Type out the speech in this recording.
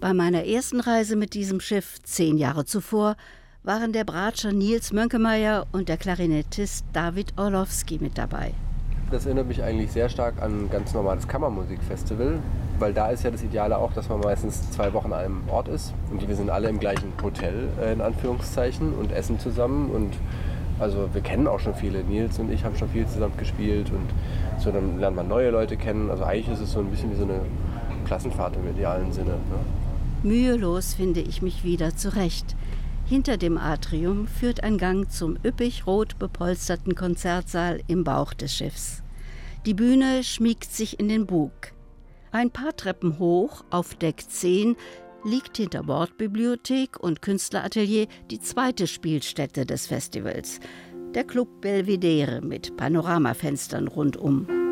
Bei meiner ersten Reise mit diesem Schiff 10 Jahre zuvor waren der Bratscher Nils Mönkemeyer und der Klarinettist David Orlowski mit dabei. Das erinnert mich eigentlich sehr stark an ein ganz normales Kammermusikfestival, weil da ist ja das Ideale auch, dass man meistens 2 Wochen an einem Ort ist und wir sind alle im gleichen Hotel, in Anführungszeichen, und essen zusammen und also wir kennen auch schon viele. Nils und ich haben schon viel zusammen gespielt und so, dann lernt man neue Leute kennen. Also eigentlich ist es so ein bisschen wie so eine Klassenfahrt im idealen Sinne. Ne? Mühelos finde ich mich wieder zurecht. Hinter dem Atrium führt ein Gang zum üppig rot bepolsterten Konzertsaal im Bauch des Schiffs. Die Bühne schmiegt sich in den Bug. Ein paar Treppen hoch, auf Deck 10, liegt hinter Bordbibliothek und Künstleratelier die zweite Spielstätte des Festivals, der Club Belvedere mit Panoramafenstern rundum.